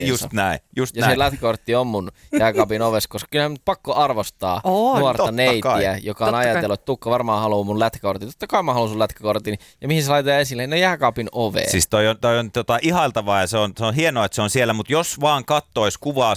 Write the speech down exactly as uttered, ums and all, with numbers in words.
Just näin, just ja näin. se lätkäkortti on mun jääkaapin ovessa, koska kyllä on pakko arvostaa On, nuorta neitiä, kai. joka on Totta ajatellut, että Tukka varmaan haluaa mun lätkäkortin. Totta kai mä haluan sun lätkäkortin. Ja mihin se laitetaan esille? No jääkaapin oveen. Siis toi on, toi on tota, ihailtavaa ja se on, se on hienoa, että se on siellä, mutta jos vaan kattois kuvaa